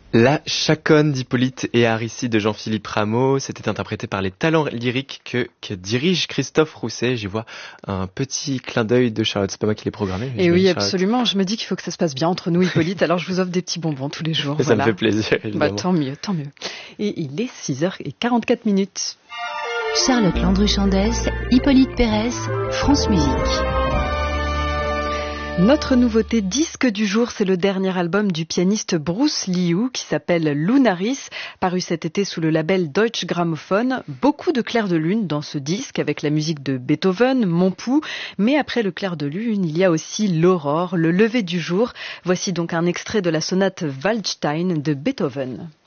La chaconne d'Hippolyte et Aristide de Jean-Philippe Rameau, c'était interprété par les talents lyriques que dirige Christophe Rousset. J'y vois un petit clin d'œil de Charlotte, c'est pas moi qui l'ai programmé. Et oui, absolument, je me dis qu'il faut que ça se passe bien entre nous, Hippolyte, alors je vous offre des petits bonbons tous les jours. Et voilà. Ça me fait plaisir, évidemment. Tant mieux, tant mieux. Et il est 6h44. Charlotte Landru-Chandès, Hippolyte Pérez, France Musique. Notre nouveauté disque du jour, c'est le dernier album du pianiste Bruce Liu qui s'appelle Lunaris, paru cet été sous le label Deutsche Grammophon. Beaucoup de clairs de lune dans ce disque avec la musique de Beethoven, Montpou, mais après le clair de lune, il y a aussi l'aurore, le lever du jour. Voici donc un extrait de la sonate Waldstein de Beethoven.